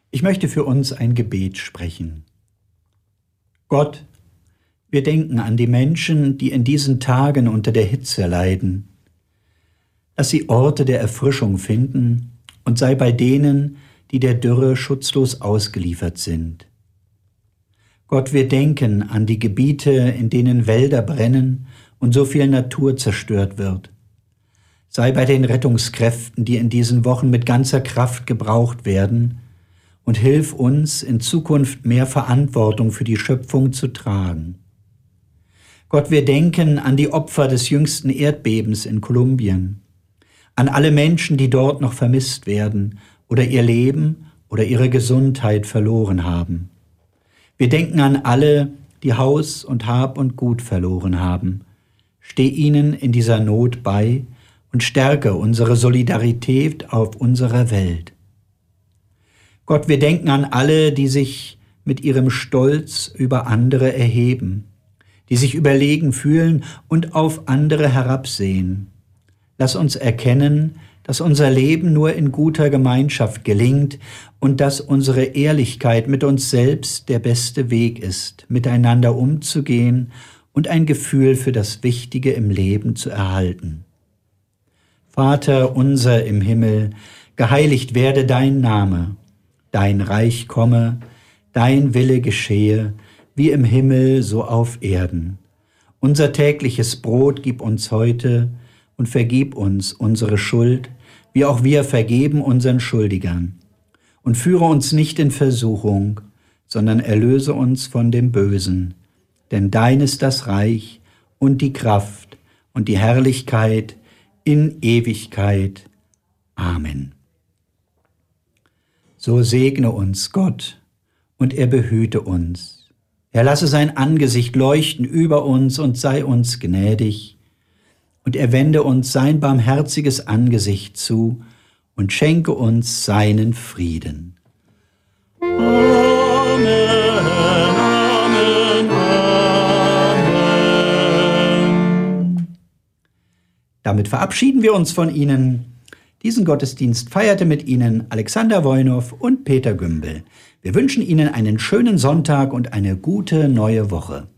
Ich möchte für uns ein Gebet sprechen. Gott, wir denken an die Menschen, die in diesen Tagen unter der Hitze leiden. Lass sie Orte der Erfrischung finden und sei bei denen, die der Dürre schutzlos ausgeliefert sind. Gott, wir denken an die Gebiete, in denen Wälder brennen und so viel Natur zerstört wird. Sei bei den Rettungskräften, die in diesen Wochen mit ganzer Kraft gebraucht werden, und hilf uns, in Zukunft mehr Verantwortung für die Schöpfung zu tragen. Gott, wir denken an die Opfer des jüngsten Erdbebens in Kolumbien, an alle Menschen, die dort noch vermisst werden oder ihr Leben oder ihre Gesundheit verloren haben. Wir denken an alle, die Haus und Hab und Gut verloren haben. Steh ihnen in dieser Not bei und stärke unsere Solidarität auf unserer Welt. Gott, wir denken an alle, die sich mit ihrem Stolz über andere erheben, die sich überlegen fühlen und auf andere herabsehen. Lass uns erkennen, dass unser Leben nur in guter Gemeinschaft gelingt und dass unsere Ehrlichkeit mit uns selbst der beste Weg ist, miteinander umzugehen und ein Gefühl für das Wichtige im Leben zu erhalten. Vater unser im Himmel, geheiligt werde dein Name. Dein Reich komme, dein Wille geschehe, wie im Himmel, so auf Erden. Unser tägliches Brot gib uns heute und vergib uns unsere Schuld, wie auch wir vergeben unseren Schuldigern. Und führe uns nicht in Versuchung, sondern erlöse uns von dem Bösen. Denn dein ist das Reich und die Kraft und die Herrlichkeit in Ewigkeit. Amen. So segne uns Gott und er behüte uns. Er lasse sein Angesicht leuchten über uns und sei uns gnädig. Und er wende uns sein barmherziges Angesicht zu und schenke uns seinen Frieden. Amen, Amen, Amen. Damit verabschieden wir uns von Ihnen. Diesen Gottesdienst feierte mit Ihnen Alexander Wojnow und Peter Gümbel. Wir wünschen Ihnen einen schönen Sonntag und eine gute neue Woche.